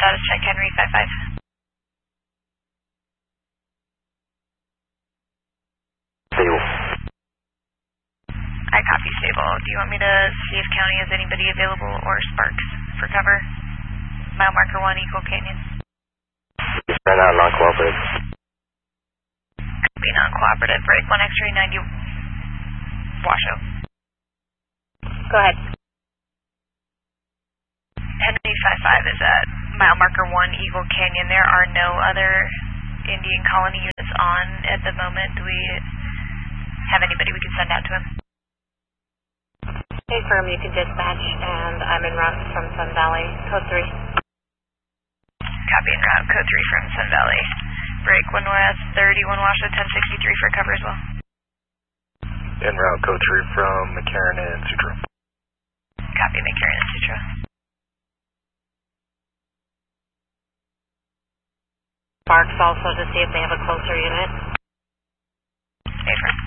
status check, Henry 55. Stable. I copy stable. Do you want me to see if county has anybody available or Sparks for cover? Mile marker 1, Eagle Canyon. Just ran out non-cooperative. Copy non-cooperative. Break 1 X-ray 90 Washoe. Go ahead. Henry 55 is at mile marker 1, Eagle Canyon. There are no other Indian colony units on at the moment. Do we have anybody we can send out to him? Confirm you can dispatch, and I'm en route from Sun Valley, code 3. Copy en route, code 3 from Sun Valley. Break 1 West, 31 Washoe, 1063 for cover as well. En route, code 3 from McCarran and Sutro. Copy McCarran and Sutro. Sparks also to see if they have a closer unit. Affirm.